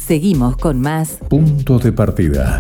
Seguimos con más Punto de Partida.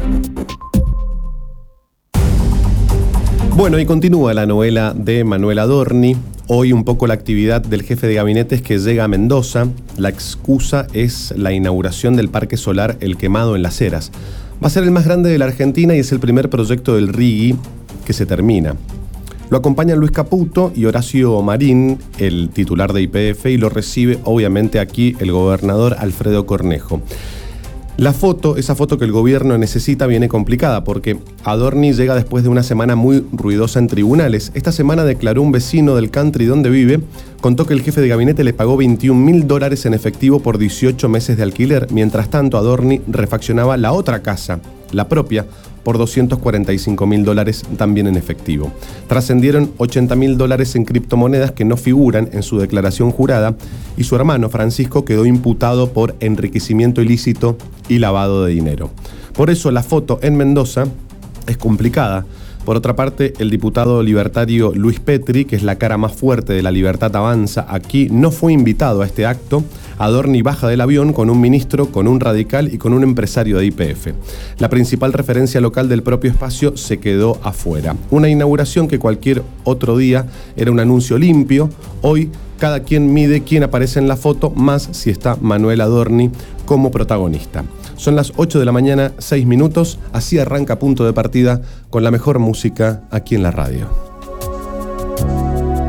Bueno, y continúa la novela de Manuel Adorni. Hoy un poco la actividad del jefe de gabinete es que llega a Mendoza. La excusa es la inauguración del Parque Solar El Quemado en Las Heras. Va a ser el más grande de la Argentina y es el primer proyecto del RIGI que se termina. Lo acompañan Luis Caputo y Horacio Marín, el titular de YPF, y lo recibe obviamente aquí el gobernador Alfredo Cornejo. Esa foto que el gobierno necesita viene complicada porque Adorni llega después de una semana muy ruidosa en tribunales. Esta semana declaró un vecino del country donde vive, contó que el jefe de gabinete le pagó $21.000 en efectivo por 18 meses de alquiler. Mientras tanto, Adorni refaccionaba la otra casa, la propia, por $245.000 también en efectivo. Trascendieron $80.000 en criptomonedas que no figuran en su declaración jurada y su hermano Francisco quedó imputado por enriquecimiento ilícito y lavado de dinero. Por eso la foto en Mendoza es complicada. Por otra parte, el diputado libertario Luis Petri, que es la cara más fuerte de La Libertad Avanza, aquí no fue invitado a este acto. Adorni baja del avión con un ministro, con un radical y con un empresario de YPF. La principal referencia local del propio espacio se quedó afuera. Una inauguración que cualquier otro día era un anuncio limpio. Hoy cada quien mide quién aparece en la foto, más si está Manuel Adorni como protagonista. Son las 8 de la mañana, 6 minutos. Así arranca Punto de Partida con la mejor música aquí en la radio.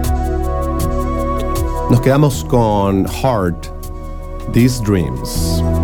Nos quedamos con Heart, These Dreams.